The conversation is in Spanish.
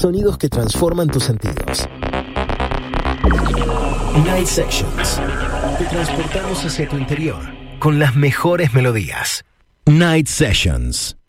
Sonidos que transforman tus sentidos. Night Sessions. Te transportamos hacia tu interior con las mejores melodías. Night Sessions.